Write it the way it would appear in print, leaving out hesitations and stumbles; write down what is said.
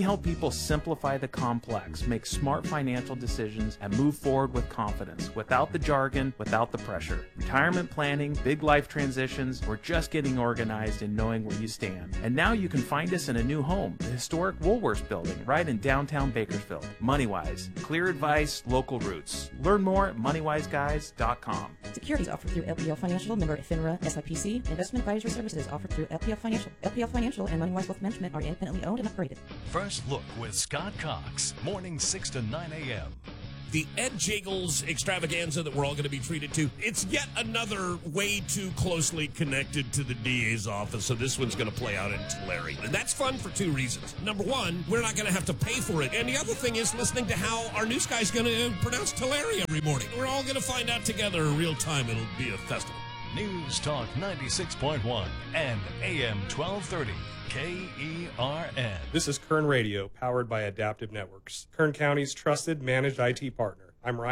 We help people simplify the complex, make smart financial decisions, and move forward with confidence, without the jargon, without the pressure. Retirement planning, big life transitions, or just getting organized and knowing where you stand. And now you can find us in a new home, the historic Woolworths building, right in downtown Bakersfield. MoneyWise, clear advice, local roots. Learn more at MoneyWiseGuys.com. Securities offered through LPL Financial, member FINRA, SIPC. Investment advisory services offered through LPL Financial. LPL Financial and MoneyWise Wealth Management are independently owned and operated. First Look with Scott Cox, mornings 6 to 9 a.m. The Ed Jagels extravaganza that we're all going to be treated to, it's yet another way too closely connected to the DA's office, so this one's going to play out in Tulare. And that's fun for two reasons. Number one, we're not going to have to pay for it. And the other thing is listening to how our news guy's going to pronounce Tulare every morning. We're all going to find out together in real time. It'll be a festival. News Talk 96.1 and AM 1230. KERN. This is Kern Radio, powered by Adaptive Networks, Kern County's trusted managed IT partner. I'm Ryan.